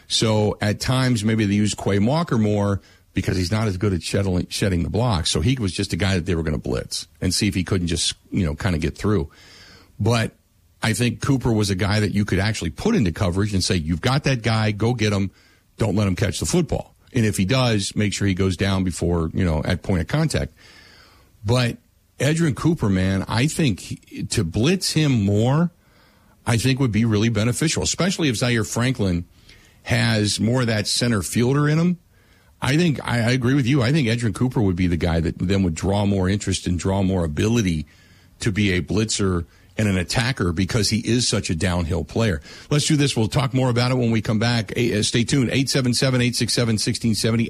So at times, maybe they use Quay Walker more because he's not as good at shedding the block. So he was just a guy that they were going to blitz and see if he couldn't just, kind of get through. But I think Cooper was a guy that you could actually put into coverage and say, you've got that guy, go get him, don't let him catch the football. And if he does, make sure he goes down before, at point of contact. But Edgerrin Cooper, man, I think to blitz him more, I think would be really beneficial, especially if Zaire Franklin has more of that center fielder in him. I agree with you. I think Edgerrin Cooper would be the guy that then would draw more interest and draw more ability to be a blitzer and an attacker because he is such a downhill player. Let's do this. We'll talk more about it when we come back. Stay tuned. 877-867-1670.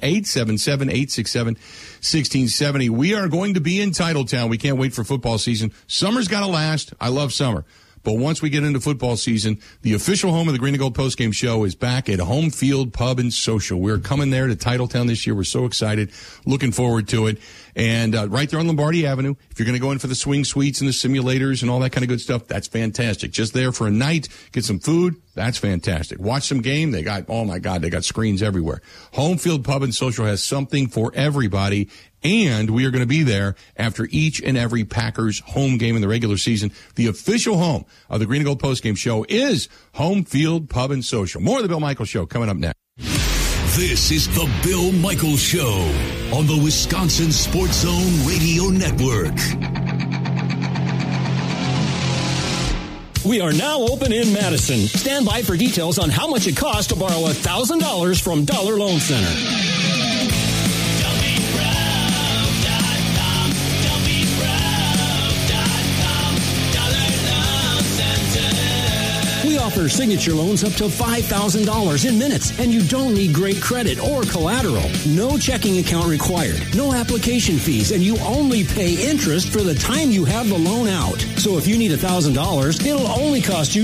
877-867-1670. We are going to be in Titletown. We can't wait for football season. Summer's got to last. I love summer. But once we get into football season, the official home of the Green and Gold Postgame Show is back at Home Field Pub and Social. We're coming there to Titletown this year. We're so excited. Looking forward to it. And right there on Lombardi Avenue, if you're going to go in for the swing suites and the simulators and all that kind of good stuff, that's fantastic. Just there for a night, get some food, that's fantastic. Watch some game, they got screens everywhere. Home Field Pub and Social has something for everybody. And we are going to be there after each and every Packers home game in the regular season. The official home of the Green and Gold Postgame Show is Home Field Pub and Social. More of the Bill Michaels Show coming up next. This is the Bill Michaels Show on the Wisconsin Sports Zone Radio Network. We are now open in Madison. Stand by for details on how much it costs to borrow $1,000 from Dollar Loan Center. We offer signature loans up to $5,000 in minutes, and you don't need great credit or collateral. No checking account required, no application fees, and you only pay interest for the time you have the loan out. So if you need $1,000, it'll only cost you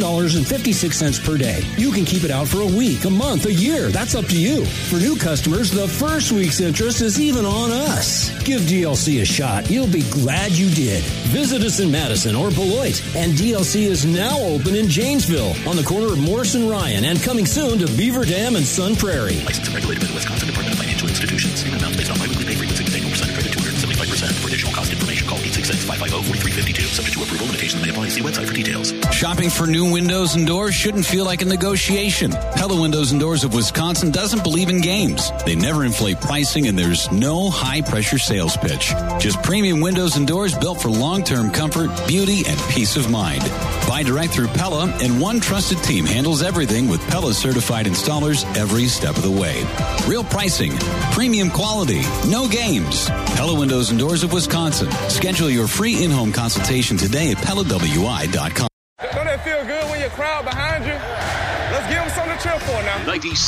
$7.56 per day. You can keep it out for a week, a month, a year. That's up to you. For new customers, the first week's interest is even on us. Give DLC a shot. You'll be glad you did. Visit us in Madison or Beloit, and DLC is now open in Janesville on the corner of Morris and Ryan, and coming soon to Beaver Dam and Sun Prairie. Licensed and regulated by the Wisconsin Department of Financial Institutions. Payment amounts based on biweekly pay frequency with annual percent credit 275%. For additional cost information, call 866-550-4352. Subject to approval, limitations may apply. See website for details. Shopping for new windows and doors shouldn't feel like a negotiation. Pella Windows and Doors of Wisconsin doesn't believe in games. They never inflate pricing, and there's no high-pressure sales pitch. Just premium windows and doors built for long-term comfort, beauty, and peace of mind. Buy direct through Pella, and one trusted team handles everything with Pella certified installers every step of the way. Real pricing, premium quality, no games. Pella Windows and Doors of Wisconsin. Schedule your free in-home consultation today at PellaWI.com. Don't that feel good when your crowd behind you? Let's give them something to cheer for now.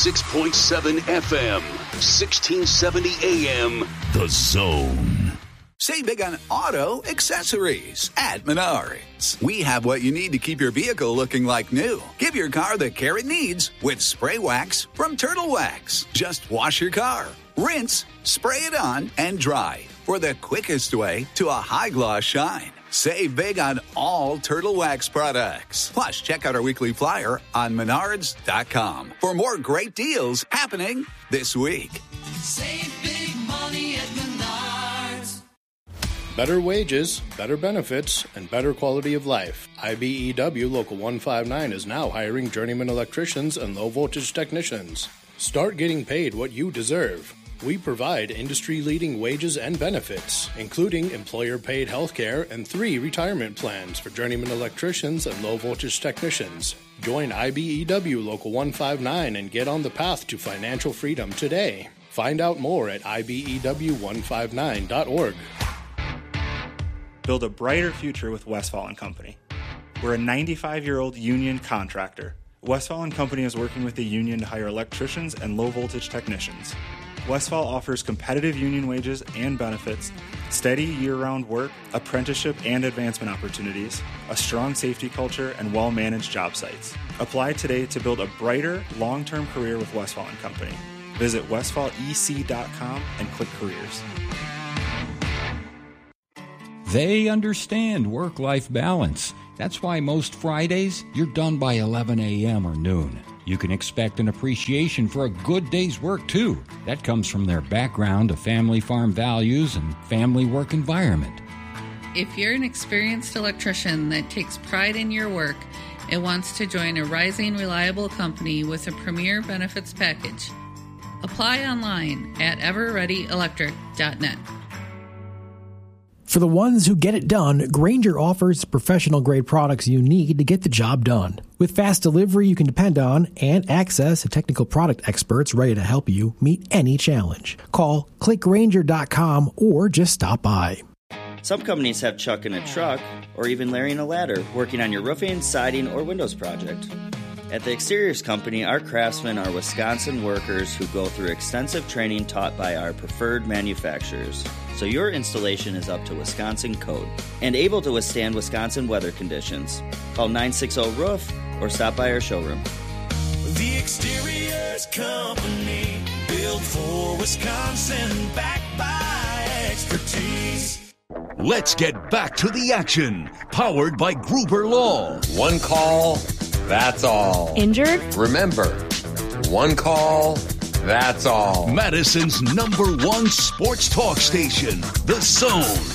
96.7 FM, 1670 AM, The Zone. Save big on auto accessories at Menards. We have what you need to keep your vehicle looking like new. Give your car the care it needs with spray wax from Turtle Wax. Just wash your car, rinse, spray it on, and dry for the quickest way to a high-gloss shine. Save big on all Turtle Wax products. Plus, check out our weekly flyer on Menards.com for more great deals happening this week. Save big money at Menards. Better wages, better benefits, and better quality of life. IBEW Local 159 is now hiring journeyman electricians and low-voltage technicians. Start getting paid what you deserve. We provide industry-leading wages and benefits, including employer-paid health care and 3 retirement plans for journeyman electricians and low-voltage technicians. Join IBEW Local 159 and get on the path to financial freedom today. Find out more at IBEW159.org. Build a brighter future with Westfall & Company. We're a 95-year-old union contractor. Westfall & Company is working with the union to hire electricians and low-voltage technicians. Westfall offers competitive union wages and benefits, steady year-round work, apprenticeship and advancement opportunities, a strong safety culture, and well-managed job sites. Apply today to build a brighter, long-term career with Westfall & Company. Visit westfallec.com and click careers. They understand work-life balance. That's why most Fridays, you're done by 11 a.m. or noon. You can expect an appreciation for a good day's work, too. That comes from their background of family farm values and family work environment. If you're an experienced electrician that takes pride in your work and wants to join a rising, reliable company with a premier benefits package, apply online at everreadyelectric.net. For the ones who get it done, Grainger offers professional-grade products you need to get the job done. With fast delivery you can depend on and access to technical product experts ready to help you meet any challenge. Call clickgrainger.com or just stop by. Some companies have Chuck in a truck or even Larry in a ladder working on your roofing, siding, or windows project. At the Exteriors Company, our craftsmen are Wisconsin workers who go through extensive training taught by our preferred manufacturers, so your installation is up to Wisconsin code and able to withstand Wisconsin weather conditions. Call 960-ROOF or stop by our showroom. The Exteriors Company, built for Wisconsin, backed by expertise. Let's get back to the action. Powered by Gruber Law. One call, that's all. Injured? Remember, one call, that's all. Madison's #1 sports talk station, The Zone.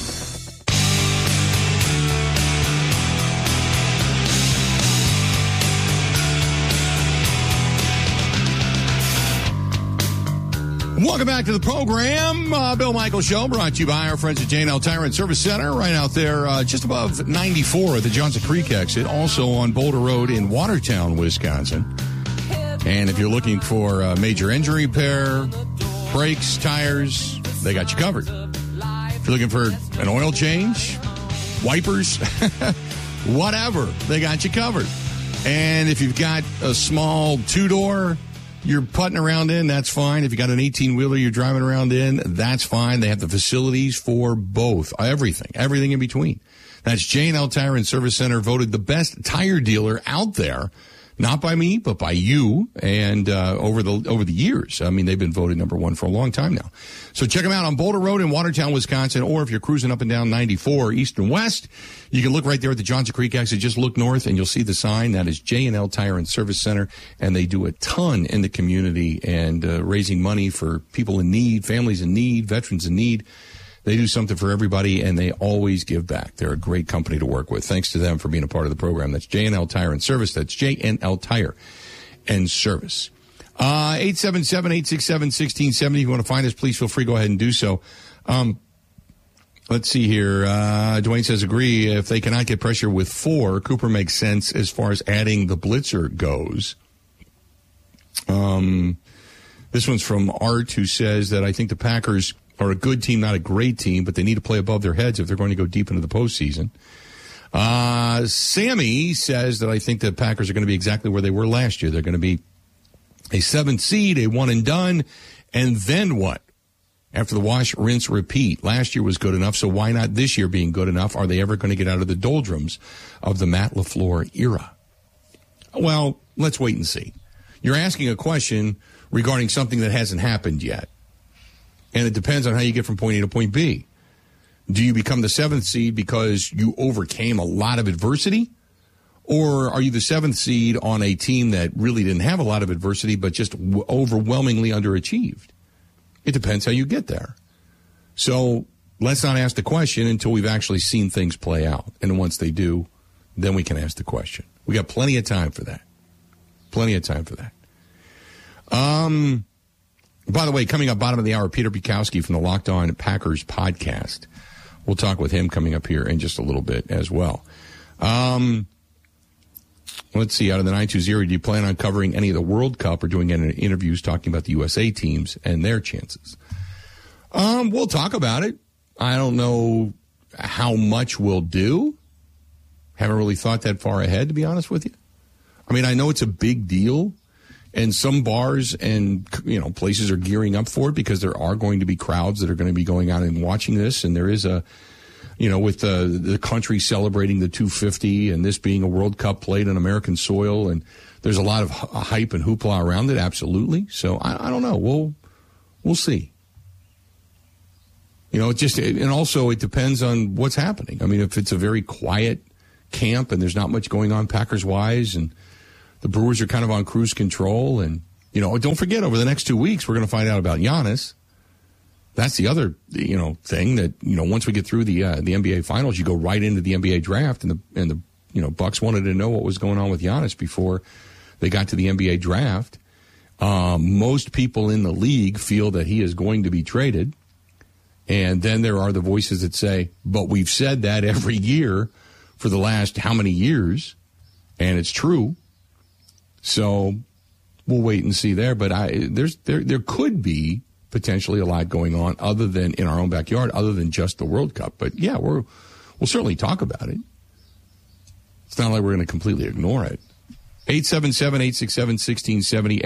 Welcome back to the program. Bill Michaels Show, brought to you by our friends at J&L Tire and Service Center, right out there just above 94 at the Johnson Creek exit, also on Boulder Road in Watertown, Wisconsin. And if you're looking for a major injury repair, brakes, tires, they got you covered. If you're looking for an oil change, wipers, whatever, they got you covered. And if you've got a small two-door you're putting around in, that's fine. If you got an 18-wheeler you're driving around in, that's fine. They have the facilities for both, everything in between. That's J&L Tire and Service Center, voted the best tire dealer out there. Not by me, but by you, and over the years. I mean, they've been voted #1 for a long time now. So check them out on Boulder Road in Watertown, Wisconsin, or if you're cruising up and down 94 east and west, you can look right there at the Johnson Creek exit. Just look north, and you'll see the sign. That is J&L Tire and Service Center, and they do a ton in the community and raising money for people in need, families in need, veterans in need. They do something for everybody, and they always give back. They're a great company to work with. Thanks to them for being a part of the program. That's J&L Tire and Service. That's J&L Tire and Service. 877-867-1670. If you want to find us, please feel free. Go ahead and do so. Let's see here. Dwayne says, agree. If they cannot get pressure with 4, Cooper makes sense as far as adding the blitzer goes. This one's from Art, who says that I think the Packers are a good team, not a great team, but they need to play above their heads if they're going to go deep into the postseason. Sammy says that I think the Packers are going to be exactly where they were last year. They're going to be a 7th seed, a one and done, and then what? After the wash, rinse, repeat. Last year was good enough, so why not this year being good enough? Are they ever going to get out of the doldrums of the Matt LaFleur era? Well, let's wait and see. You're asking a question regarding something that hasn't happened yet. And it depends on how you get from point A to point B. Do you become the 7th seed because you overcame a lot of adversity? Or are you the 7th seed on a team that really didn't have a lot of adversity but just overwhelmingly underachieved? It depends how you get there. So let's not ask the question until we've actually seen things play out. And once they do, then we can ask the question. We got plenty of time for that. Plenty of time for that. By the way, coming up bottom of the hour, Peter Bukowski from the Locked On Packers podcast. We'll talk with him coming up here in just a little bit as well. Let's see, out of the 920, do you plan on covering any of the World Cup or doing any interviews talking about the USA teams and their chances? We'll talk about it. I don't know how much we'll do. Haven't really thought that far ahead, to be honest with you. I mean, I know it's a big deal. And some bars and, places are gearing up for it because there are going to be crowds that are going to be going out and watching this. And there is with the country celebrating the 250 and this being a World Cup played on American soil. And there's a lot of hype and hoopla around it. Absolutely. So I don't know. We'll see. And also it depends on what's happening. I mean, if it's a very quiet camp and there's not much going on Packers wise and the Brewers are kind of on cruise control. And, don't forget, over the next 2 weeks, we're going to find out about Giannis. That's the other, thing that, once we get through the NBA Finals, you go right into the NBA draft, and the Bucks wanted to know what was going on with Giannis before they got to the NBA draft. Most people in the league feel that he is going to be traded. And then there are the voices that say, but we've said that every year for the last how many years, and it's true. So we'll wait and see there. But there could be potentially a lot going on other than in our own backyard, other than just the World Cup. But yeah, we'll certainly talk about it. It's not like we're going to completely ignore it. 877-867-1670,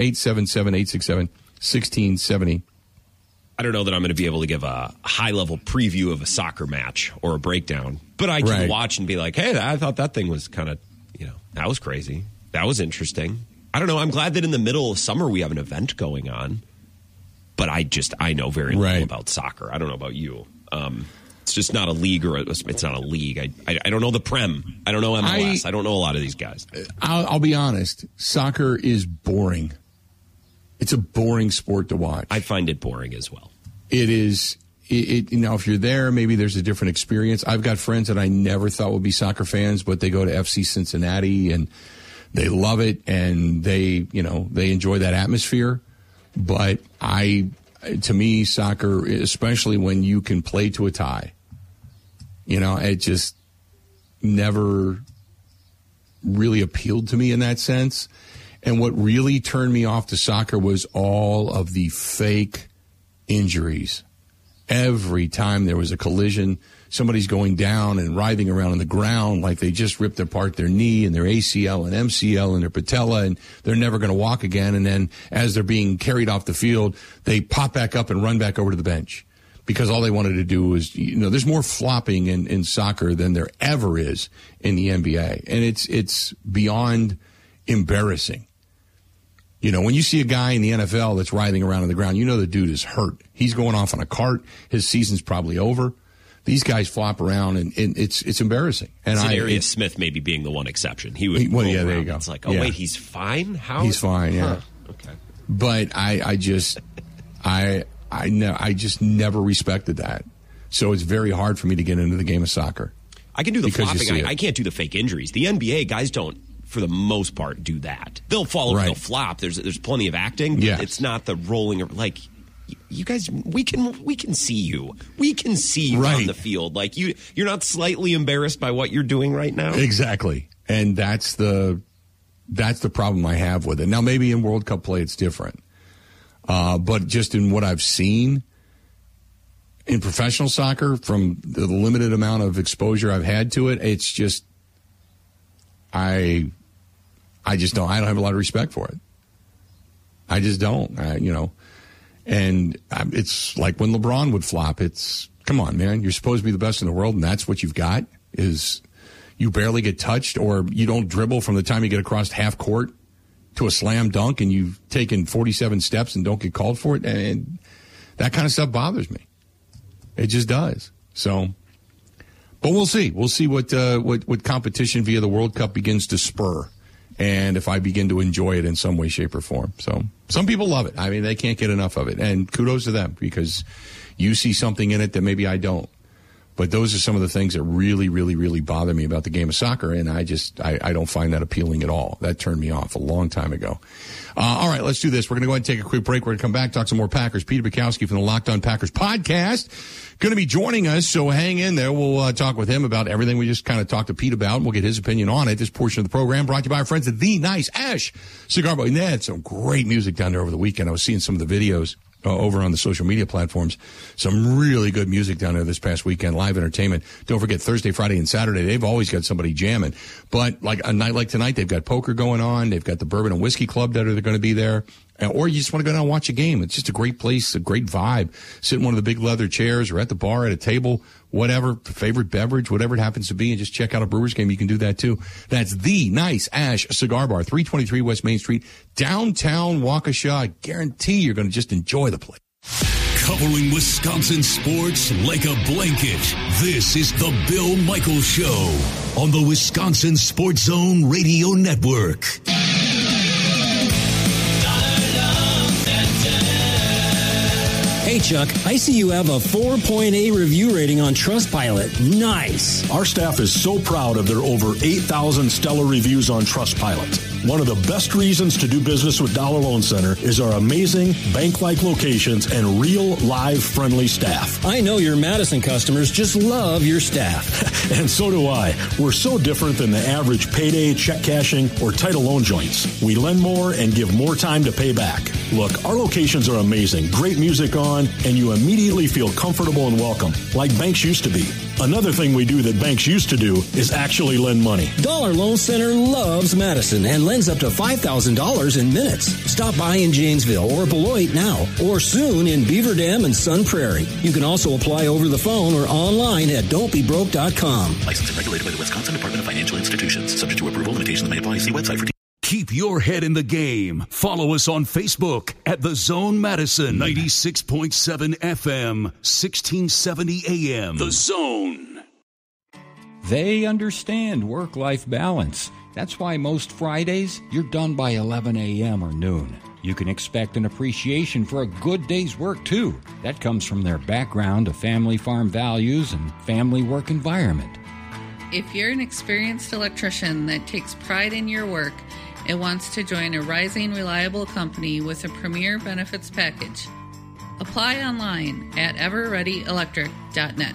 877-867-1670. I don't know that I'm going to be able to give a high-level preview of a soccer match or a breakdown, but I can watch and be like, hey, I thought that thing was kind of, that was crazy. That was interesting. I don't know. I'm glad that in the middle of summer we have an event going on, but I know very little about soccer. I don't know about you. It's just not a league, or it's not a league. I don't know the Prem. I don't know MLS. I don't know a lot of these guys. I'll be honest. Soccer is boring. It's a boring sport to watch. I find it boring as well. It is. If you're there, maybe there's a different experience. I've got friends that I never thought would be soccer fans, but they go to FC Cincinnati and they love it, and they enjoy that atmosphere. But to me, soccer, especially when you can play to a tie, it just never really appealed to me in that sense. And what really turned me off to soccer was all of the fake injuries. Every time there was a collision, somebody's going down and writhing around on the ground like they just ripped apart their knee and their ACL and MCL and their patella, and they're never going to walk again. And then as they're being carried off the field, they pop back up and run back over to the bench because all they wanted to do was, there's more flopping in soccer than there ever is in the NBA. And it's beyond embarrassing. When you see a guy in the NFL that's writhing around on the ground, the dude is hurt. He's going off on a cart. His season's probably over. These guys flop around, and it's embarrassing. And Darius Smith maybe being the one exception. There you go. It's like, wait, he's fine? How? He's fine, yeah. Huh. Okay. But I just never respected that. So it's very hard for me to get into the game of soccer. I can do the flopping. I can't do the fake injuries. The NBA guys don't, for the most part, do that. They'll fall over, they'll flop. There's plenty of acting. But it's not the rolling. Like, you guys, we can see you. We can see you on the field. Like, you're not slightly embarrassed by what you're doing right now. Exactly. And that's the problem I have with it. Now, maybe in World Cup play it's different. But just in what I've seen in professional soccer, from the limited amount of exposure I've had to it, it's just, I just don't have a lot of respect for it. I just don't, and it's like when LeBron would flop. It's, come on, man, you're supposed to be the best in the world, and that's what you've got, is you barely get touched, or you don't dribble from the time you get across half court to a slam dunk, and you've taken 47 steps and don't get called for it. And that kind of stuff bothers me. It just does. So, but we'll see. We'll see what competition via the World Cup begins to spur, and if I begin to enjoy it in some way, shape, or form. So some people love it. I mean, they can't get enough of it, and kudos to them, because you see something in it that maybe I don't. But those are some of the things that really, really, really bother me about the game of soccer, and I don't find that appealing at all. That turned me off a long time ago. All right, let's do this. We're going to go ahead and take a quick break. We're going to come back, talk some more Packers. Peter Bukowski from the Locked On Packers podcast going to be joining us, so hang in there. We'll talk with him about everything we just kind of talked to Pete about, and we'll get his opinion on it. This portion of the program brought to you by our friends at The Nice Ash Cigar Bar. And they had some great music down there over the weekend. I was seeing some of the videos over on the social media platforms. Some really good music down there this past weekend. Live entertainment. Don't forget, Thursday, Friday, and Saturday, they've always got somebody jamming. But like a night like tonight, they've got poker going on. They've got the Bourbon and Whiskey Club that are going to be there. Or you just want to go down and watch a game. It's just a great place, a great vibe. Sit in one of the big leather chairs or at the bar, at a table, whatever, favorite beverage, whatever it happens to be, and just check out a Brewers game. You can do that too. That's The Nice Ash Cigar Bar, 323 West Main Street, downtown Waukesha. I guarantee you're going to just enjoy the place. Covering Wisconsin sports like a blanket, this is the Bill Michaels Show on the Wisconsin Sports Zone Radio Network. Hey, Chuck, I see you have a 4.8 review rating on Trustpilot. Nice. Our staff is so proud of their over 8,000 stellar reviews on Trustpilot. One of the best reasons to do business with Dollar Loan Center is our amazing bank-like locations and real, live, friendly staff. I know your Madison customers just love your staff. And so do I. We're so different than the average payday, check cashing, or title loan joints. We lend more and give more time to pay back. Look, our locations are amazing. Great music on, and you immediately feel comfortable and welcome, like banks used to be. Another thing we do that banks used to do is actually lend money. Dollar Loan Center loves Madison and lends up to $5,000 in minutes. Stop by in Janesville or Beloit now, or soon in Beaver Dam and Sun Prairie. You can also apply over the phone or online at don'tbebroke.com. Licensed and regulated by the Wisconsin Department of Financial Institutions. Subject to approval. Limitations may apply. See website for Keep your head in the game. Follow us on Facebook at The Zone Madison, 96.7 FM, 1670 AM. The Zone. They understand work-life balance. That's why most Fridays, you're done by 11 a.m. or noon. You can expect an appreciation for a good day's work, too. That comes from their background of family farm values and family work environment. If you're an experienced electrician that takes pride in your work and wants to join a rising, reliable company with a premier benefits package, apply online at everreadyelectric.net.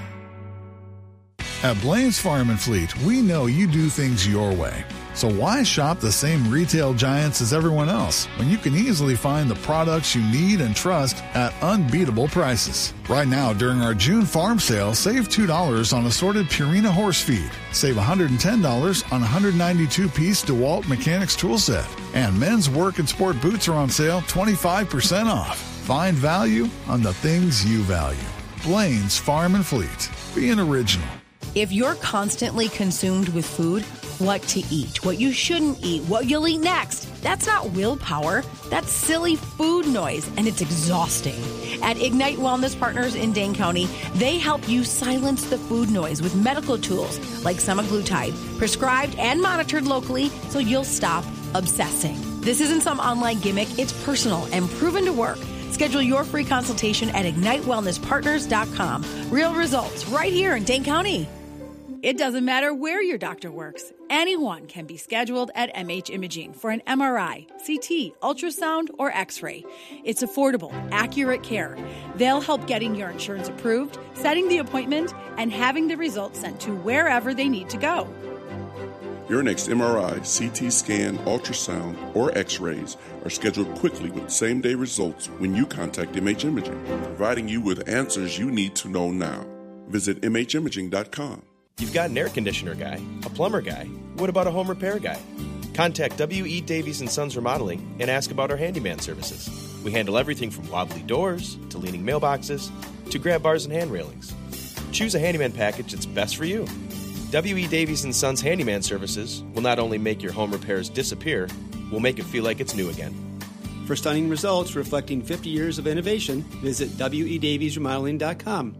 At Blaine's Farm and Fleet, we know you do things your way. So why shop the same retail giants as everyone else when you can easily find the products you need and trust at unbeatable prices? Right now, during our June farm sale, save $2 on assorted Purina horse feed. Save $110 on a 192-piece DeWalt Mechanics tool set. And men's work and sport boots are on sale 25% off. Find value on the things you value. Blaine's Farm and Fleet. Be an original. If you're constantly consumed with food, what to eat, what you shouldn't eat, what you'll eat next, that's not willpower. That's silly food noise, and it's exhausting. At Ignite Wellness Partners in Dane County, they help you silence the food noise with medical tools like semaglutide, prescribed and monitored locally so you'll stop obsessing. This isn't some online gimmick. It's personal and proven to work. Schedule your free consultation at IgniteWellnessPartners.com. Real results right here in Dane County. It doesn't matter where your doctor works. Anyone can be scheduled at MH Imaging for an MRI, CT, ultrasound, or X-ray. It's affordable, accurate care. They'll help getting your insurance approved, setting the appointment, and having the results sent to wherever they need to go. Your next MRI, CT scan, ultrasound, or X-rays are scheduled quickly with same-day results when you contact MH Imaging, providing you with answers you need to know now. Visit MHimaging.com. You've got an air conditioner guy, a plumber guy. What about a home repair guy? Contact W.E. Davies & Sons Remodeling and ask about our handyman services. We handle everything from wobbly doors to leaning mailboxes to grab bars and hand railings. Choose a handyman package that's best for you. W.E. Davies & Sons Handyman Services will not only make your home repairs disappear, we'll make it feel like it's new again. For stunning results reflecting 50 years of innovation, visit WEDaviesRemodeling.com.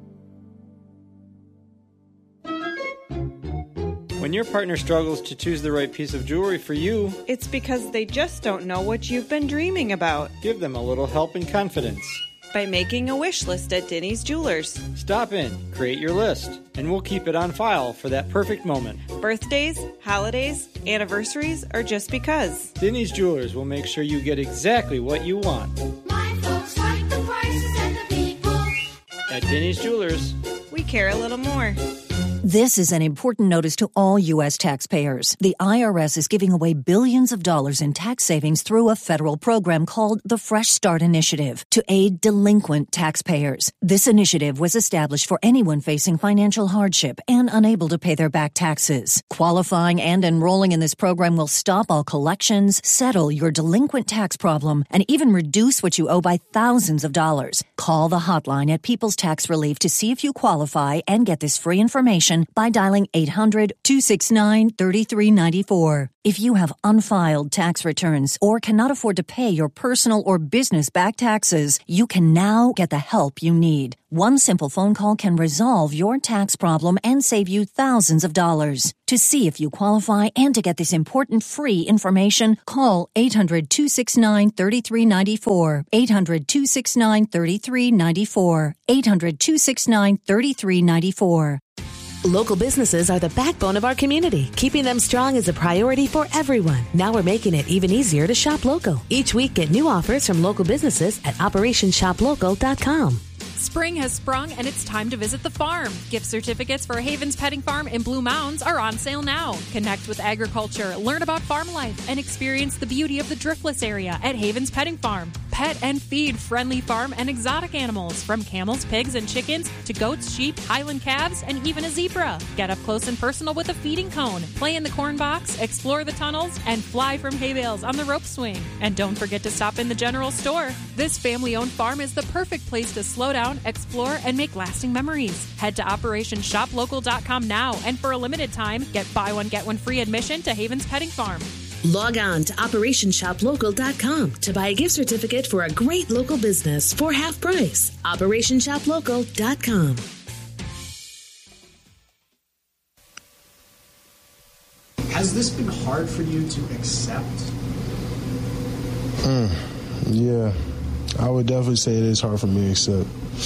When your partner struggles to choose the right piece of jewelry for you, it's because they just don't know what you've been dreaming about. Give them a little help and confidence by making a wish list at Denny's Jewelers. Stop in, create your list, and we'll keep it on file for that perfect moment. Birthdays, holidays, anniversaries, or just because. Denny's Jewelers will make sure you get exactly what you want. My folks like the prices and the people. At Denny's Jewelers, we care a little more. This is an important notice to all U.S. taxpayers. The IRS is giving away billions of dollars in tax savings through a federal program called the Fresh Start Initiative to aid delinquent taxpayers. This initiative was established for anyone facing financial hardship and unable to pay their back taxes. Qualifying and enrolling in this program will stop all collections, settle your delinquent tax problem, and even reduce what you owe by thousands of dollars. Call the hotline at People's Tax Relief to see if you qualify and get this free information information by dialing 800-269-3394. If you have unfiled tax returns or cannot afford to pay your personal or business back taxes, you can now get the help you need. One simple phone call can resolve your tax problem and save you thousands of dollars. To see if you qualify and to get this important free information, call 800-269-3394. 800-269-3394. 800-269-3394. Local businesses are the backbone of our community. Keeping them strong is a priority for everyone. Now we're making it even easier to shop local. Each week, get new offers from local businesses at OperationShopLocal.com. Spring has sprung and it's time to visit the farm. Gift certificates for Havens Petting Farm in Blue Mounds are on sale now. Connect with agriculture, learn about farm life, and experience the beauty of the Driftless area at Havens Petting Farm. Pet and feed friendly farm and exotic animals, from camels, pigs, and chickens to goats, sheep, Highland calves, and even a zebra. Get up close and personal with a feeding cone, play in the corn box, explore the tunnels, and fly from hay bales on the rope swing. And don't forget to stop in the general store. This family-owned farm is the perfect place to slow down, explore, and make lasting memories. Head to OperationShopLocal.com now, and for a limited time, get buy one, get one free admission to Havens Petting Farm. Log on to OperationShopLocal.com to buy a gift certificate for a great local business for half price. OperationShopLocal.com. Has this been hard for you to accept? Yeah, I would definitely say it is hard for me to accept.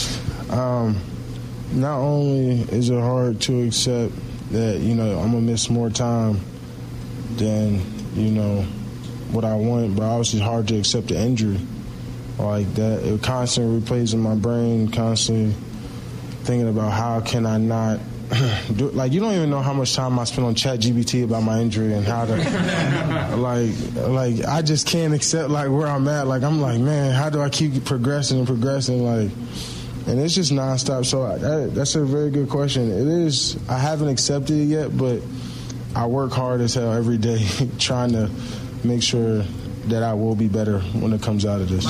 Not only is it hard to accept that, I'm going to miss more time than, what I want, but obviously it's hard to accept the injury like that. It constantly replays in my brain, constantly thinking about how can I not do it. Like, you don't even know how much time I spend on ChatGPT about my injury and how to, like I just can't accept, where I'm at. I'm like, man, how do I keep progressing, and it's just nonstop. So that's a very good question. It is. I haven't accepted it yet, but I work hard as hell every day trying to make sure that I will be better when it comes out of this.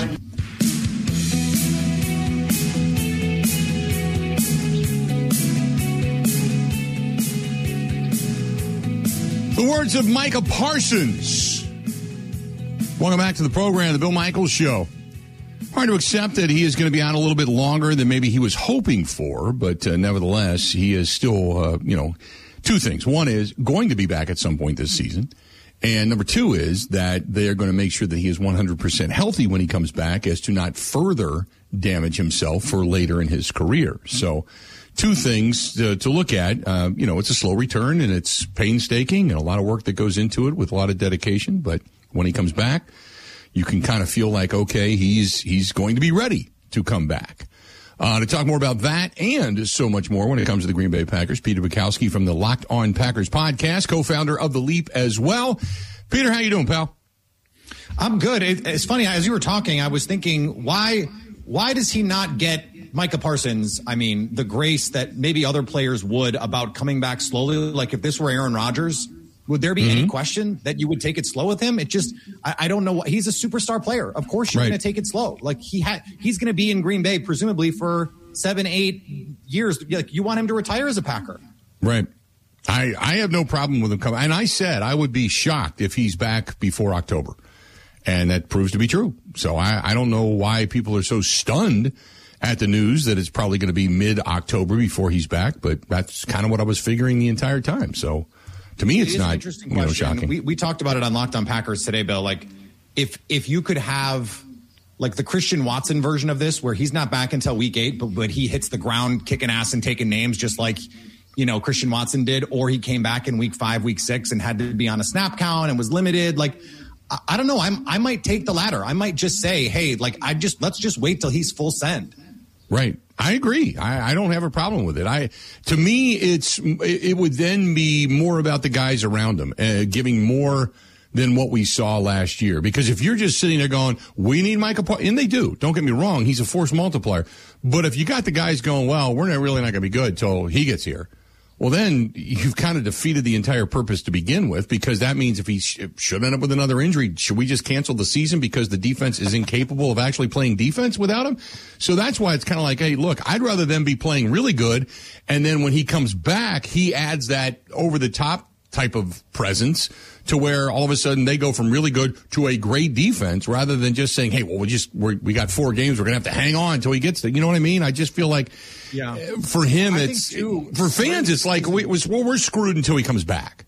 The words of Micah Parsons. Welcome back to the program, The Bill Michaels Show. Hard to accept that he is going to be out a little bit longer than maybe he was hoping for, but nevertheless, he is still, two things. One is going to be back at some point this season. And number two is that they're going to make sure that he is 100% healthy when he comes back, as to not further damage himself for later in his career. So two things to look at. It's a slow return and it's painstaking and a lot of work that goes into it with a lot of dedication. But when he comes back, you can kind of feel like, okay, he's going to be ready to come back. To talk more about that and so much more when it comes to the Green Bay Packers, Peter Bukowski from the Locked On Packers podcast, co-founder of The Leap as well. Peter, how you doing, pal? I'm good. It's funny, as you were talking, I was thinking, why does he not get Micah Parsons, the grace that maybe other players would about coming back slowly? Like if this were Aaron Rodgers, would there be any question that you would take it slow with him? It just, I don't know. He's a superstar player. Of course you're going to take it slow. Like he's going to be in Green Bay presumably for 7-8 years. Like you want him to retire as a Packer. Right. I have no problem with him coming. And I said I would be shocked if he's back before October. And that proves to be true. So I don't know why people are so stunned at the news that it's probably going to be mid-October before he's back. But that's kind of what I was figuring the entire time. So to me, it's not shocking. We talked about it on Locked On Packers today, Bill. Like, if you could have like the Christian Watson version of this, where he's not back until week 8, but he hits the ground kicking ass and taking names, just like Christian Watson did, or he came back in week 5, week 6, and had to be on a snap count and was limited. Like, I don't know. I might take the latter. I might just say, hey, let's just wait till he's full send. Right. I agree. I don't have a problem with it. To me, it would then be more about the guys around him, giving more than what we saw last year. Because if you're just sitting there going, we need Micah Parsons, and they do, don't get me wrong, he's a force multiplier. But if you got the guys going, well, we're really not going to be good till he gets here, well, then you've kind of defeated the entire purpose to begin with, because that means if he should end up with another injury, should we just cancel the season because the defense is incapable of actually playing defense without him? So that's why it's kind of like, hey, look, I'd rather them be playing really good, and then when he comes back, he adds that over-the-top type of presence to where all of a sudden they go from really good to a great defense, rather than just saying, hey, well, we got 4 games, we're going to have to hang on until he gets there. You know what I mean? I just feel like for him, for fans, it's like we're screwed until he comes back.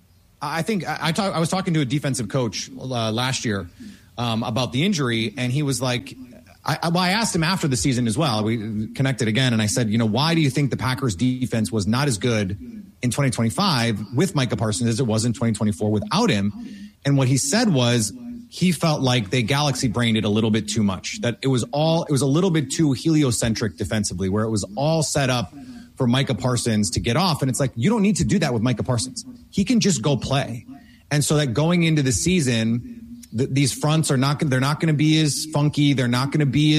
I think I was talking to a defensive coach last year about the injury, and he was like, I asked him after the season as well. We connected again, and I said, why do you think the Packers defense was not as good in 2025 with Micah Parsons as it was in 2024 without him? And what he said was he felt like they galaxy brained it a little bit too much, that it was a little bit too heliocentric defensively, where it was all set up for Micah Parsons to get off. And it's like, you don't need to do that with Micah Parsons. He can just go play. And so that going into the season, these fronts they're not going to be as funky. They're not going to be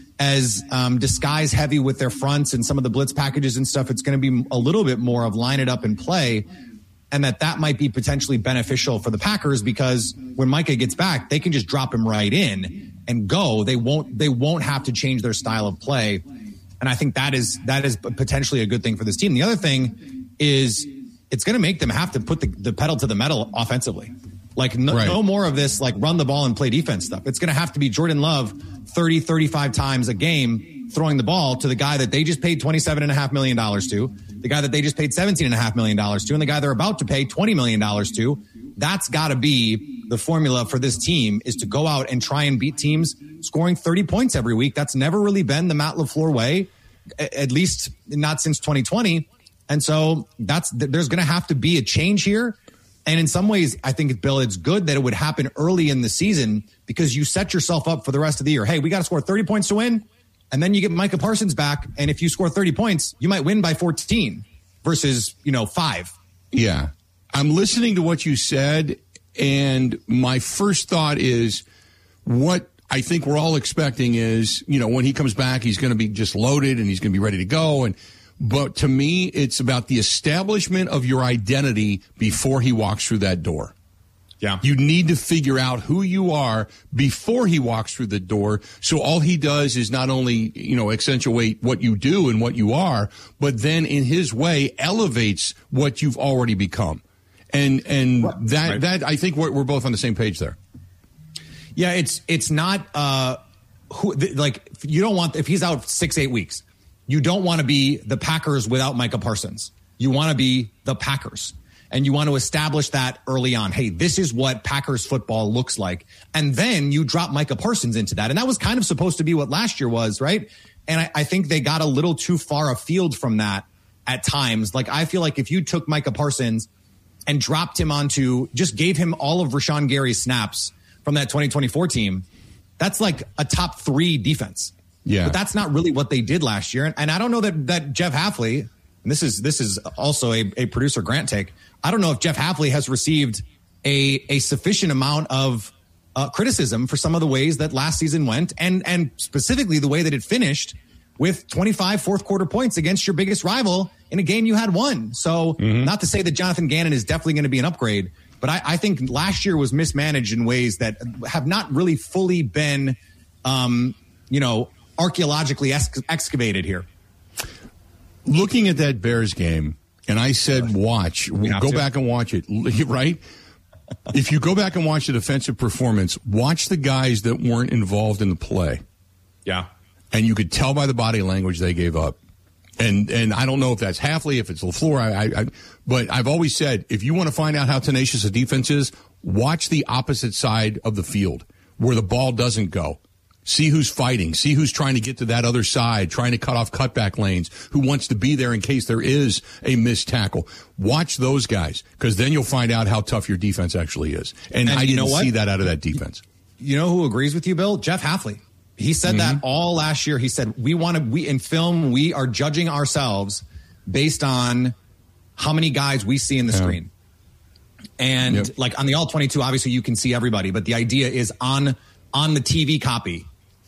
as disguise heavy with their fronts and some of the blitz packages and stuff. It's going to be a little bit more of line it up and play, and that might be potentially beneficial for the Packers, because when Micah gets back, they can just drop him right in and go. They won't have to change their style of play. And I think that is potentially a good thing for this team. The other thing is it's going to make them have to put the pedal to the metal offensively. Like no more of this, like run the ball and play defense stuff. It's going to have to be Jordan Love 30, 35 times a game throwing the ball to the guy that they just paid $27.5 million to, the guy that they just paid $17.5 million to, and the guy they're about to pay $20 million to. That's got to be the formula for this team, is to go out and try and beat teams scoring 30 points every week. That's never really been the Matt LaFleur way, at least not since 2020. And so there's going to have to be a change here. And in some ways, I think, Bill, it's good that it would happen early in the season, because you set yourself up for the rest of the year. Hey, we got to score 30 points to win. And then you get Micah Parsons back. And if you score 30 points, you might win by 14 versus, 5. Yeah. I'm listening to what you said. And my first thought is, what I think we're all expecting is, when he comes back, he's going to be just loaded and he's going to be ready to go. But to me, it's about the establishment of your identity before he walks through that door. Yeah. You need to figure out who you are before he walks through the door. So all he does is not only, accentuate what you do and what you are, but then in his way elevates what you've already become. And that I think we're both on the same page there. Yeah, it's not you don't want, if he's out 6-8 weeks, you don't want to be the Packers without Micah Parsons. You want to be the Packers. And you want to establish that early on. Hey, this is what Packers football looks like. And then you drop Micah Parsons into that. And that was kind of supposed to be what last year was, right? And I think they got a little too far afield from that at times. Like, I feel like if you took Micah Parsons and dropped him just gave him all of Rashawn Gary's snaps from that 2024 team, that's like a top 3 defense. Yeah. But that's not really what they did last year. And I don't know that Jeff Hafley, and this is also a producer Grant take, I don't know if Jeff Hafley has received a sufficient amount of criticism for some of the ways that last season went, and specifically the way that it finished with 25 fourth quarter points against your biggest rival in a game you had won. So not to say that Jonathan Gannon is definitely going to be an upgrade, but I think last year was mismanaged in ways that have not really fully been, archaeologically excavated here. Looking at that Bears game, and I said, go back and watch it, right? If you go back and watch the defensive performance, watch the guys that weren't involved in the play. Yeah. And you could tell by the body language they gave up. And I don't know if that's Hafley, if it's LaFleur, but I've always said, if you want to find out how tenacious a defense is, watch the opposite side of the field where the ball doesn't go. See who's fighting. See who's trying to get to that other side, trying to cut off cutback lanes, who wants to be there in case there is a missed tackle. Watch those guys, because then you'll find out how tough your defense actually is. And I didn't see that out of that defense. You know who agrees with you, Bill? Jeff Hafley. He said that all last year. He said, we in film, we are judging ourselves based on how many guys we see in the screen. And like on the All-22, obviously you can see everybody, but the idea is on the TV copy,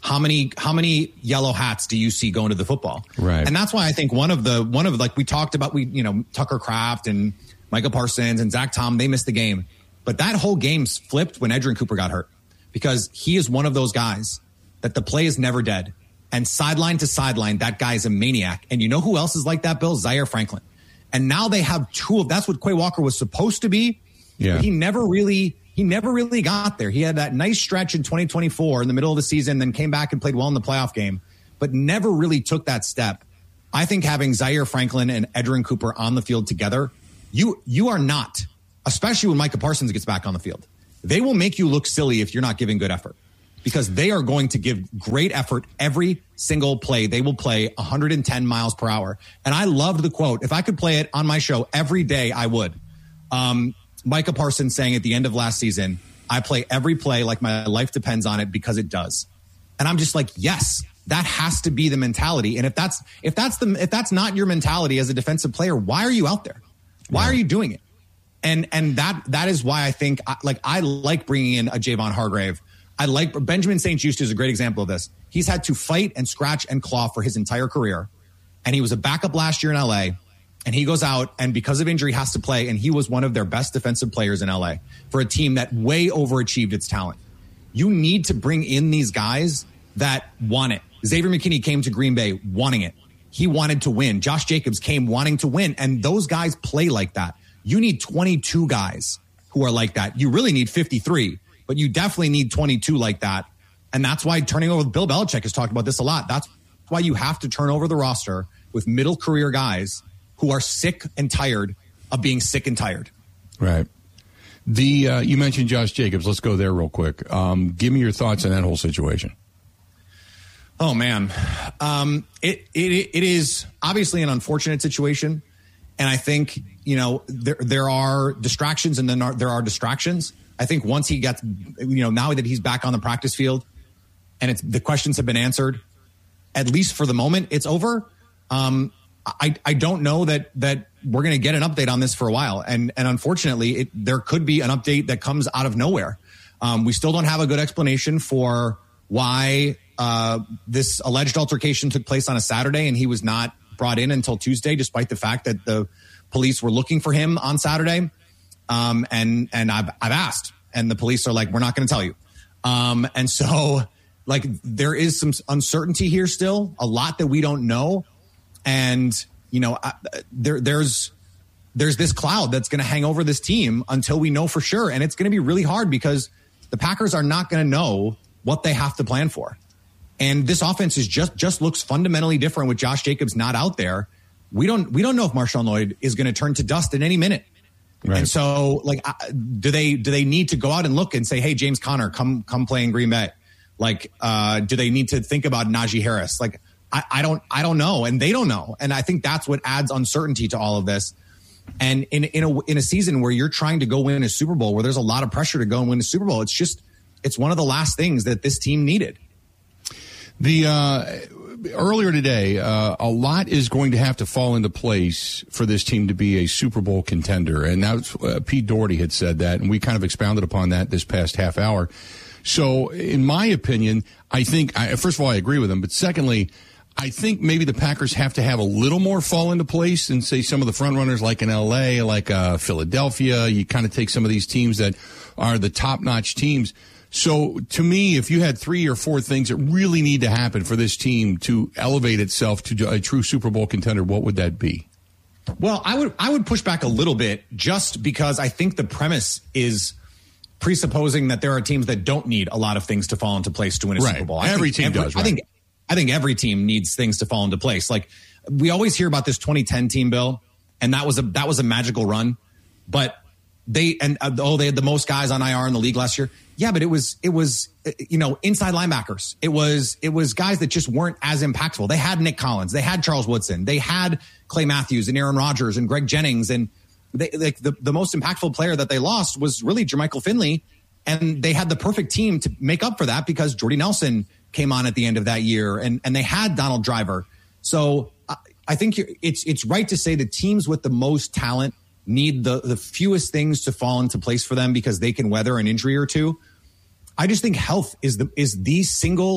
how many yellow hats do you see going to the football? Right. And that's why I think one of like we talked about, Tucker Kraft and Micah Parsons and Zach Tom, they missed the game. But that whole game flipped when Edgerrin Cooper got hurt, because he is one of those guys that the play is never dead. And sideline to sideline, that guy is a maniac. And you know who else is like that, Bill? Zaire Franklin. And now they have that's what Quay Walker was supposed to be. Yeah. But he never really got there. He had that nice stretch in 2024 in the middle of the season, then came back and played well in the playoff game, but never really took that step. I think having Zaire Franklin and Edgerrin Cooper on the field together, you are not, especially when Micah Parsons gets back on the field, they will make you look silly if you're not giving good effort, because they are going to give great effort every single play. They will play 110 miles per hour. And I loved the quote. If I could play it on my show every day, I would. Micah Parsons saying at the end of last season, I play every play like my life depends on it, because it does. And I'm just like, yes, that has to be the mentality. And if that's not your mentality as a defensive player, why are you out there? Why are you doing it? And that is why I think I like bringing in a Javon Hargrave. I like Benjamin St-Juste is a great example of this. He's had to fight and scratch and claw for his entire career. And he was a backup last year in LA. And he goes out and because of injury has to play. And he was one of their best defensive players in LA for a team that way overachieved its talent. You need to bring in these guys that want it. Xavier McKinney came to Green Bay wanting it. He wanted to win. Josh Jacobs came wanting to win. And those guys play like that. You need 22 guys who are like that. You really need 53, but you definitely need 22 like that. And that's why turning over, Bill Belichick has talked about this a lot. That's why you have to turn over the roster with middle career guys who are sick and tired of being sick and tired. Right. You mentioned Josh Jacobs. Let's go there real quick. Give me your thoughts on that whole situation. Oh man. It is obviously an unfortunate situation. And I think, there are distractions and then there are distractions. I think once he gets, now that he's back on the practice field and the questions have been answered, at least for the moment, it's over. I don't know that we're going to get an update on this for a while. And unfortunately, there could be an update that comes out of nowhere. We still don't have a good explanation for why this alleged altercation took place on a Saturday and he was not brought in until Tuesday, despite the fact that the police were looking for him on Saturday. And I've asked, and the police are like, we're not going to tell you. And so there is some uncertainty here still, a lot that we don't know. And, there's this cloud that's going to hang over this team until we know for sure. And it's going to be really hard because the Packers are not going to know what they have to plan for. And this offense is just looks fundamentally different with Josh Jacobs not out there. We don't know if Marshawn Lloyd is going to turn to dust at any minute. Right. And so do they need to go out and look and say, hey, James Conner, come play in Green Bay? Do they need to think about Najee Harris? I don't know. And they don't know. And I think that's what adds uncertainty to all of this. And in a season where you're trying to go win a Super Bowl, where there's a lot of pressure to go and win a Super Bowl, it's one of the last things that this team needed. Earlier today, a lot is going to have to fall into place for this team to be a Super Bowl contender. And that's Pete Doherty had said that, and we kind of expounded upon that this past half hour. So in my opinion, I think, first of all, I agree with him. But secondly, I think maybe the Packers have to have a little more fall into place than, say, some of the front runners like in L.A., like Philadelphia. You kind of take some of these teams that are the top-notch teams. So to me, if you had 3 or 4 things that really need to happen for this team to elevate itself to a true Super Bowl contender, what would that be? Well, I would push back a little bit just because I think the premise is presupposing that there are teams that don't need a lot of things to fall into place to win a Super Bowl. Every team does. Right? I think every team needs things to fall into place. Like we always hear about this 2010 team, Bill, and that was a magical run, but they had the most guys on IR in the league last year. Yeah, but it was inside linebackers. It was guys that just weren't as impactful. They had Nick Collins, they had Charles Woodson, they had Clay Matthews and Aaron Rodgers and Greg Jennings, and the most impactful player that they lost was really Jermichael Finley, and they had the perfect team to make up for that because Jordy Nelson came on at the end of that year, and they had Donald Driver. So I think it's right to say the teams with the most talent need the fewest things to fall into place for them because they can weather an injury or two. I just think health is the single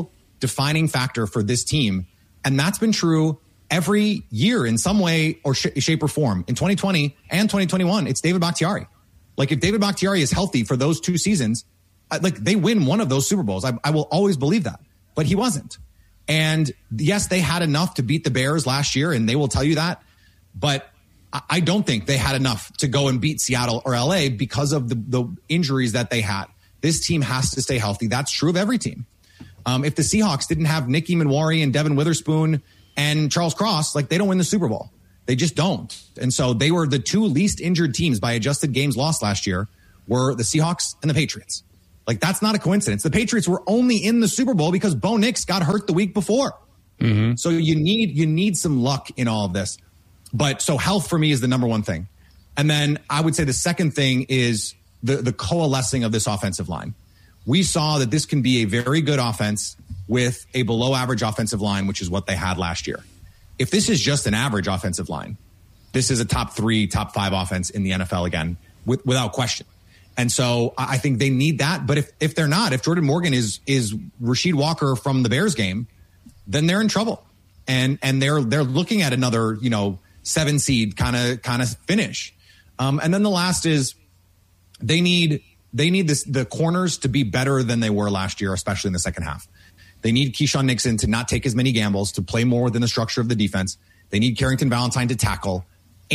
defining factor for this team. And that's been true every year in some way or shape or form. In 2020 and 2021, it's David Bakhtiari. Like, if David Bakhtiari is healthy for those 2 seasons, like, they win one of those Super Bowls. I will always believe that. But he wasn't. And yes, they had enough to beat the Bears last year, and they will tell you that. But I don't think they had enough to go and beat Seattle or LA because of the injuries that they had. This team has to stay healthy. That's true of every team. If the Seahawks didn't have Nick Emanwari and Devin Witherspoon and Charles Cross, like, they don't win the Super Bowl. They just don't. And so they were the 2 least injured teams by adjusted games lost last year were the Seahawks and the Patriots. Like, that's not a coincidence. The Patriots were only in the Super Bowl because Bo Nix got hurt the week before. Mm-hmm. So you need some luck in all of this. But so health for me is the number one thing. And then I would say the second thing is the coalescing of this offensive line. We saw that this can be a very good offense with a below average offensive line, which is what they had last year. If this is just an average offensive line, this is a top 3, top 5 offense in the NFL again, without question. And so I think they need that. But if they're not, if Jordan Morgan is Rasheed Walker from the Bears game, then they're in trouble. And they're looking at another, 7 seed kind of finish. And then the last is they need the corners to be better than they were last year, especially in the second half. They need Keyshawn Nixon to not take as many gambles, to play more within the structure of the defense. They need Carrington Valentine to tackle,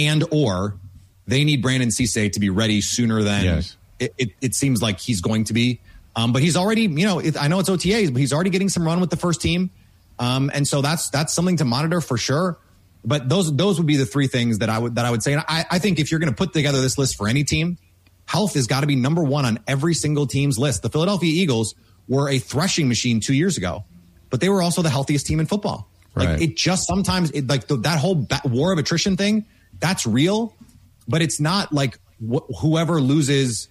or they need Brandon Cisse to be ready sooner than it seems like he's going to be. But he's already, I know it's OTAs, but he's already getting some run with the first team. And so that's something to monitor for sure. But those would be the 3 things that I would say. And I think if you're going to put together this list for any team, health has got to be number 1 on every single team's list. The Philadelphia Eagles were a threshing machine 2 years ago, but they were also the healthiest team in football. Right. Like, it just sometimes that whole war of attrition thing, that's real, but it's not like whoever loses,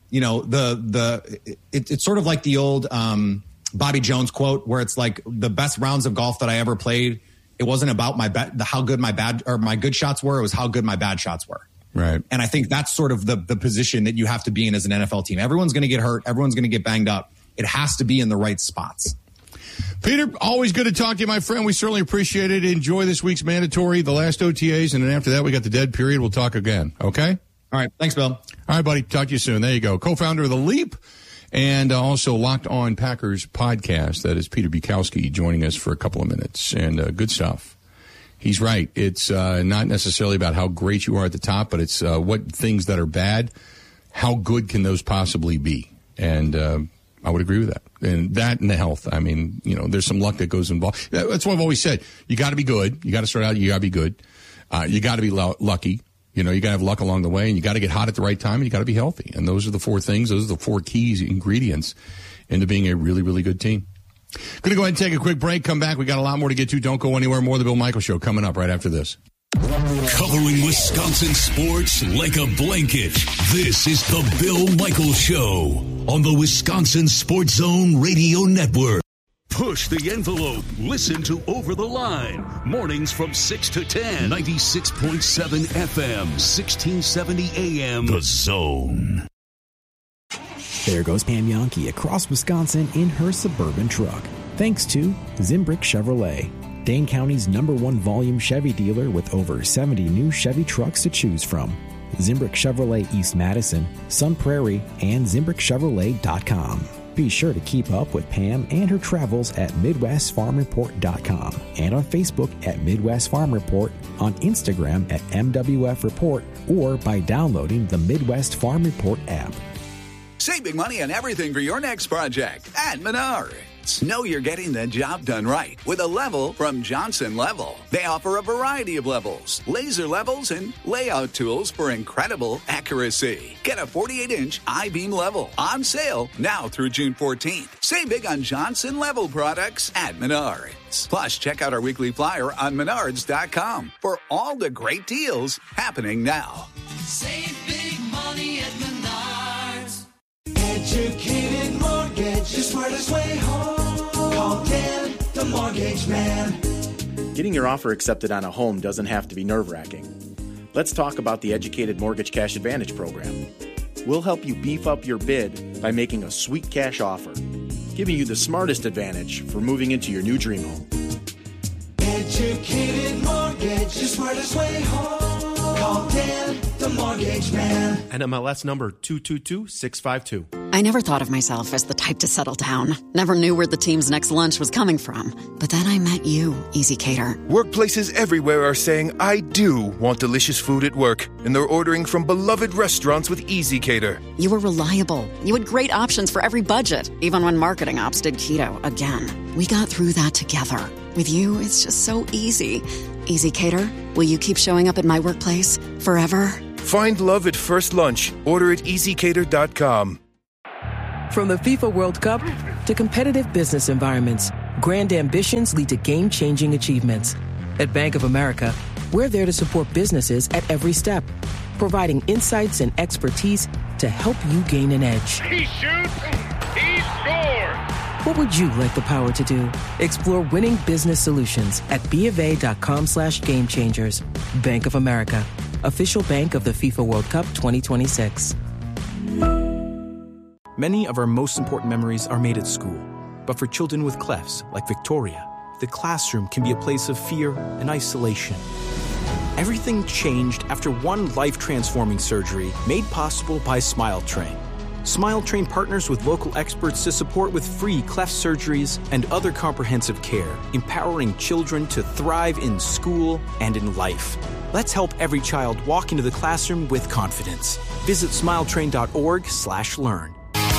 it's sort of like the old Bobby Jones quote where it's like, the best rounds of golf that I ever played, it wasn't about how good my good shots were. It was how good my bad shots were. Right. And I think that's sort of the position that you have to be in as an NFL team. Everyone's going to get hurt. Everyone's going to get banged up. It has to be in the right spots. Peter, always good to talk to you, my friend. We certainly appreciate it. Enjoy this week's mandatory, the last OTAs, and then after that, we got the dead period. We'll talk again, okay? All right. Thanks, Bill. All right, buddy. Talk to you soon. There you go. Co-founder of The Leap and also Locked On Packers podcast. That is Peter Bukowski joining us for a couple of minutes. And good stuff. He's right. It's not necessarily about how great you are at the top, but it's what things that are bad, how good can those possibly be? And I would agree with that. And that and the health. I mean, there's some luck that goes involved. That's what I've always said. You got to be good. You got to start out. You got to be good. You got to be lucky. You got to have luck along the way, and you got to get hot at the right time, and you got to be healthy. And those are the 4 things. Those are the 4 keys ingredients into being a really, really good team. Going to go ahead and take a quick break. Come back. We got a lot more to get to. Don't go anywhere. More of the Bill Michaels Show coming up right after this. Covering Wisconsin sports like a blanket. This is the Bill Michaels Show on the Wisconsin Sports Zone Radio Network. Push the envelope. Listen to Over the Line. Mornings from 6 to 10. 96.7 FM, 1670 AM. The Zone. There goes Pam Yonke across Wisconsin in her Suburban truck. Thanks to Zimbrick Chevrolet, Dane County's #1 volume Chevy dealer with over 70 new Chevy trucks to choose from. Zimbrick Chevrolet East Madison, Sun Prairie, and ZimbrickChevrolet.com. Be sure to keep up with Pam and her travels at MidwestFarmReport.com and on Facebook at Midwest Farm Report, on Instagram at MWF Report, or by downloading the Midwest Farm Report app. Save big money on everything for your next project at Menards. Know you're getting the job done right with a level from Johnson Level. They offer a variety of levels, laser levels, and layout tools for incredible accuracy. Get a 48-inch I-beam level on sale now through June 14th. Save big on Johnson Level products at Menards. Plus, check out our weekly flyer on Menards.com for all the great deals happening now. Save big money at Menards. Educated Mortgage, the smartest way home. Call Dan, the Mortgage Man. Getting your offer accepted on a home doesn't have to be nerve-wracking. Let's talk about the Educated Mortgage Cash Advantage program. We'll help you beef up your bid by making a sweet cash offer. giving you the smartest advantage for moving into your new dream home. Educated Mortgage, the smartest way home. Call Dan, the Mortgage Man. NMLS number 222652. I never thought of myself as the type to settle down. Never knew where the team's next lunch was coming from. But then I met you, Easy Cater. Workplaces everywhere are saying, I do want delicious food at work. And they're ordering from beloved restaurants with Easy Cater. You were reliable. You had great options for every budget, even when marketing ops did keto again. We got through that together. With you, it's just so easy. Easy Cater, will you keep showing up at my workplace forever? Find love at first lunch. Order at easycater.com. From the FIFA World Cup to competitive business environments, grand ambitions lead to game-changing achievements. At Bank of America, we're there to support businesses at every step, providing insights and expertise to help you gain an edge. He shoots, he scores! What would you like the power to do? Explore winning business solutions at BofA.com/gamechangers. Bank of America, official bank of the FIFA World Cup 2026. Many of our most important memories are made at school. But for children with clefts, like Victoria, the classroom can be a place of fear and isolation. Everything changed after one life-transforming surgery made possible by Smile Train. Smile Train partners with local experts to support with free cleft surgeries and other comprehensive care, empowering children to thrive in school and in life. Let's help every child walk into the classroom with confidence. Visit smiletrain.org/learn.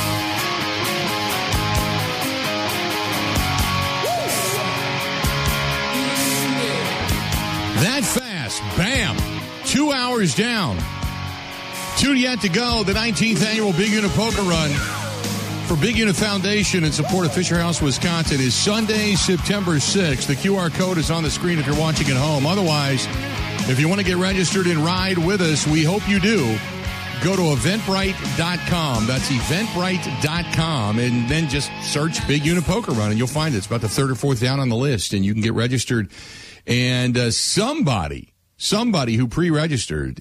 That fast. Bam. 2 hours down. 2 yet to go. The 19th annual Big Unit Poker Run for Big Unit Foundation in support of Fisher House, Wisconsin is Sunday, September 6th. The QR code is on the screen if you're watching at home. Otherwise, if you want to get registered and ride with us, we hope you do. Go to eventbrite.com. That's eventbrite.com. And then just search Big Unit Poker Run and you'll find it. It's about the third or fourth down on the list and you can get registered. And somebody who pre-registers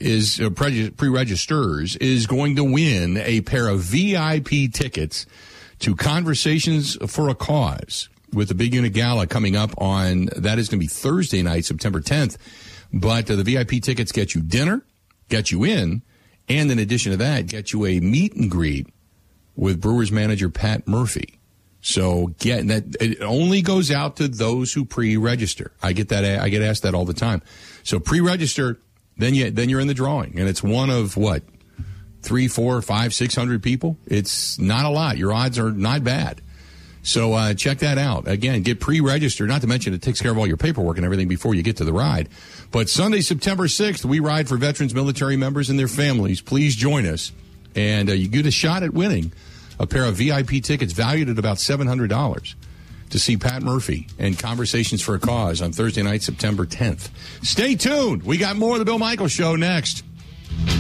is going to win a pair of VIP tickets to Conversations for a Cause with the Big Unit Gala coming up on, that is going to be Thursday night, September 10th. But the VIP tickets get you dinner, get you in, and in addition to that, get you a meet and greet with Brewers manager Pat Murphy. So it only goes out to those who pre-register. I get asked that all the time. So pre-register, then you're in the drawing, and it's one of 300, 400, 500, 600 people. It's not a lot. Your odds are not bad. So check that out. Again, get pre-registered. Not to mention it takes care of all your paperwork and everything before you get to the ride. But Sunday, September 6th, we ride for veterans, military members, and their families. Please join us, and you get a shot at winning a pair of VIP tickets valued at about $700 to see Pat Murphy and Conversations for a Cause on Thursday night, September 10th. Stay tuned. We got more of the Bill Michaels Show next.